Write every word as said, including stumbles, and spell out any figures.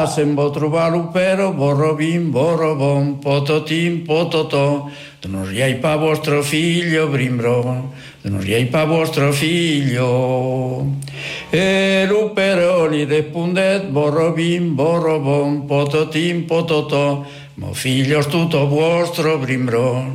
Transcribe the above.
là se può trovare un pero, borrobin, borrobon, pototin, pototò, non riei pa vostro figlio, brimbro, non riei pa vostro figlio. E luperoni rispondet, borrobin, borrobon, pototin, pototò, mo figlio tutto vostro, brimbro.